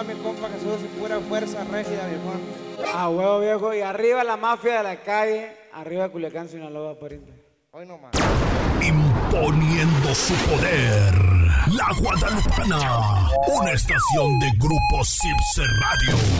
más, mi compa Jesús, y pura fuerza régida, viejón. Ah, huevo, viejo. Y arriba la mafia de la calle, arriba Culiacán, Sinaloa, pariente. Hoy nomás. Imponiendo su poder. La Guadalupana, una estación de Grupo Sipse Radio.